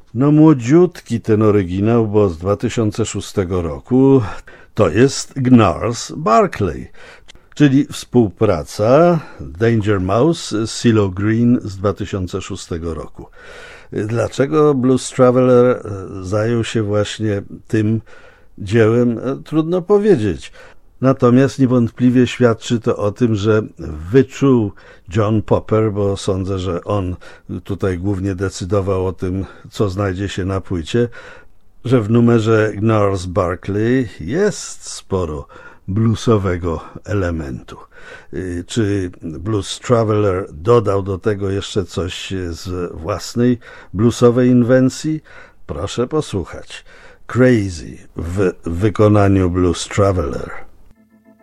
No młodziutki ten oryginał, bo z 2006 roku, to jest Gnarls Barkley, czyli współpraca Danger Mouse z CeeLo Green z 2006 roku. Dlaczego Blues Traveler zajął się właśnie tym dziełem? Trudno powiedzieć. Natomiast niewątpliwie świadczy to o tym, że wyczuł John Popper, bo sądzę, że on tutaj głównie decydował o tym, co znajdzie się na płycie, że w numerze Gnarls Barkley jest sporo bluesowego elementu. Czy Blues Traveler dodał do tego jeszcze coś z własnej bluesowej inwencji? Proszę posłuchać. Crazy w wykonaniu Blues Traveler.